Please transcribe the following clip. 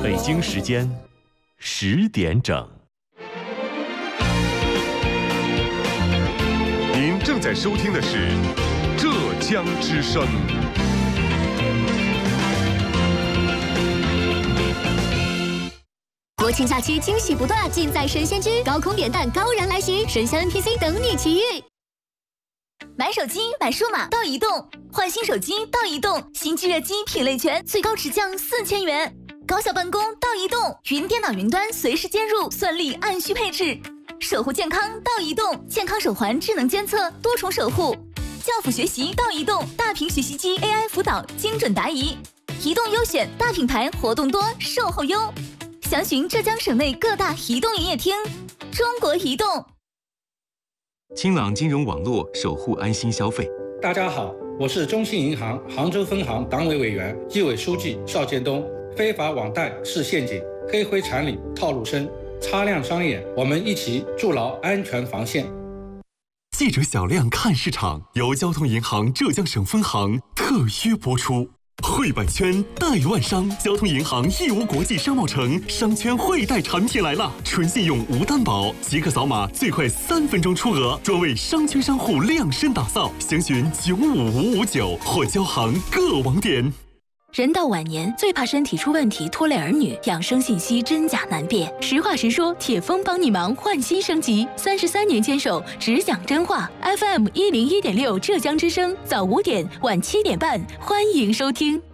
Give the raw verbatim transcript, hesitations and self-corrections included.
北京时间十点整。 您正在收听的是浙江之声。 国庆假期惊喜不断，尽在神仙居，高空扁担高燃来袭，神仙 N P C 等你奇遇。 买手机买数码到移动，换新手机到移动，新机热机品类全，最高直降四千元。高效办公到移动，云电脑云端随时接入，算力按需配置。守护健康到移动，健康手环智能监测，多重守护。教辅学习到移动，大屏学习机 A I 辅导，精准答疑。移动优选大品牌，活动多，售后优。详询浙江省内各大移动营业厅。中国移动。 清朗金融网络，守护安心消费。 大家好，我是中信银行杭州分行党委委员、纪委书记邵建东。非法网贷是陷阱，黑灰产里套路深，擦亮双眼，我们一起筑牢安全防线。 记者小亮看市场由交通银行浙江省分行特约播出。汇百圈贷万商，交通银行义乌国际商贸城商圈汇贷产品来了，纯信用无担保，即刻扫码最快三分钟出额，专为商圈商户量身打造，详询九五五五九或交行各网点。 人到晚年最怕身体出问题拖累儿女，养生信息真假难辨。实话实说，铁峰帮你忙，换新升级，三十三年坚守，只讲真话。F M 一零一点六浙江之声，早五点晚七点半，欢迎收听。